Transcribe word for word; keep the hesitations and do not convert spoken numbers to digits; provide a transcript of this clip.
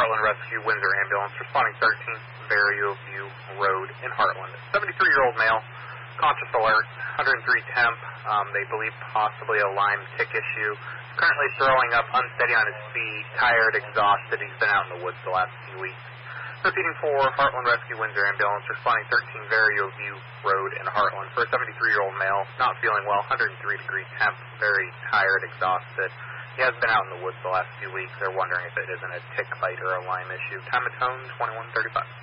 Heartland Rescue, Windsor Ambulance, responding thirteenth Vario View Road in Heartland. seventy-three-year-old male, conscious alert, one oh three temp. Um, they believe possibly a Lyme tick issue. Currently throwing up, unsteady on his feet, tired, exhausted. He's been out in the woods the last few weeks. Repeating for Heartland Rescue, Windsor Ambulance, responding thirteen Vario View Road in Heartland for a seventy-three-year-old male, not feeling well, one oh three degree temp, very tired, exhausted. He has been out in the woods the last few weeks. They're wondering if it isn't a tick bite or a Lyme issue. Time of tone, twenty-one thirty-five.